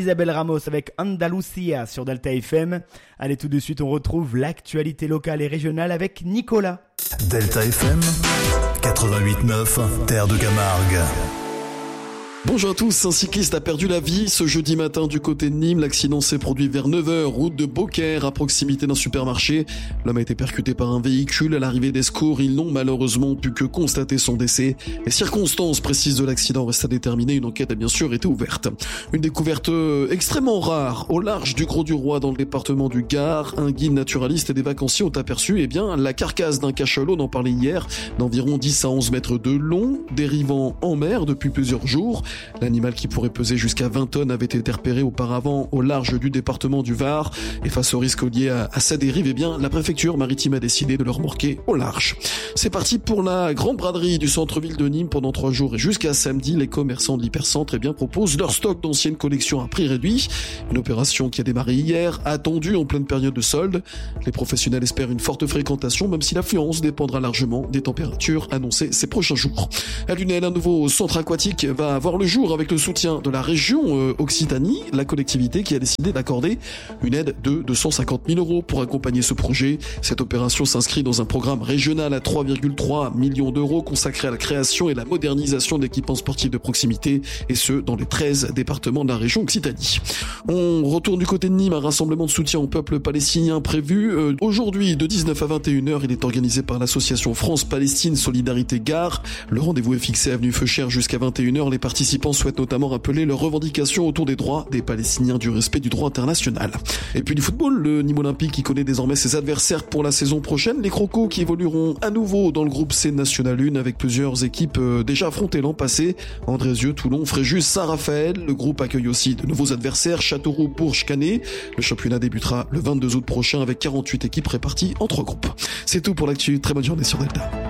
Isabelle Ramos avec Andalusia sur Delta FM. Allez, tout de suite, on retrouve l'actualité locale et régionale avec Nicolas. Delta FM 88.9, Terre de Camargue. Bonjour à tous, un cycliste a perdu la vie ce jeudi matin du côté de Nîmes. L'accident s'est produit vers 9h, route de Beaucaire, à proximité d'un supermarché. L'homme a été percuté par un véhicule. À l'arrivée des secours, ils n'ont malheureusement pu que constater son décès. Les circonstances précises de l'accident restent à déterminer. Une enquête a bien sûr été ouverte. Une découverte extrêmement rare au large du Grau-du-Roi dans le département du Gard. Un guide naturaliste et des vacanciers ont aperçu la carcasse d'un cachalot, on en parlait hier, d'environ 10 à 11 mètres de long, dérivant en mer depuis plusieurs jours. L'animal qui pourrait peser jusqu'à 20 tonnes avait été repéré auparavant au large du département du Var. Et face au risque lié à sa dérive, la préfecture maritime a décidé de le remorquer au large. C'est parti pour la grande braderie du centre-ville de Nîmes pendant 3 jours et jusqu'à samedi. Les commerçants de l'hypercentre proposent leur stock d'anciennes collections à prix réduit. Une opération qui a démarré hier, attendue en pleine période de solde. Les professionnels espèrent une forte fréquentation, même si l'affluence dépendra largement des températures annoncées ces prochains jours. À Lunel, un nouveau centre aquatique va avoir le jour avec le soutien de la région Occitanie, la collectivité qui a décidé d'accorder une aide de 250 000 € pour accompagner ce projet. Cette opération s'inscrit dans un programme régional à 3,3 millions d'euros consacré à la création et la modernisation d'équipements sportifs de proximité, et ce, dans les 13 départements de la région Occitanie. On retourne du côté de Nîmes, un rassemblement de soutien au peuple palestinien prévu aujourd'hui de 19 à 21h. Il est organisé par l'association France-Palestine Solidarité Gare. Le rendez-vous est fixé avenue Feuchère jusqu'à 21h. Les participants souhaitent notamment rappeler leurs revendications autour des droits des Palestiniens, du respect du droit international. Et puis du football, le Nîmes Olympique qui connaît désormais ses adversaires pour la saison prochaine. Les Crocos qui évolueront à nouveau dans le groupe C National 1 avec plusieurs équipes déjà affrontées l'an passé. Andrézieux, Toulon, Fréjus, Saint-Raphaël. Le groupe accueille aussi de nouveaux adversaires, Châteauroux, Bourges, Canet. Le championnat débutera le 22 août prochain avec 48 équipes réparties en 3 groupes. C'est tout pour l'actu. Très bonne journée sur Delta.